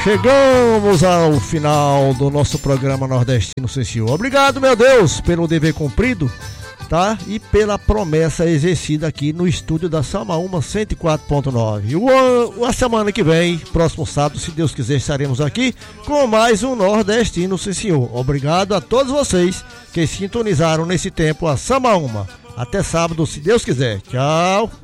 Chegamos ao final do nosso programa Nordestino, sim senhor. Obrigado, meu Deus, pelo dever cumprido, tá? E pela promessa exercida aqui no estúdio da Samaúma 104.9. A semana que vem, próximo sábado, se Deus quiser, estaremos aqui com mais um Nordestino, sim senhor. Obrigado a todos vocês que sintonizaram nesse tempo a Samaúma. Até sábado, se Deus quiser. Tchau.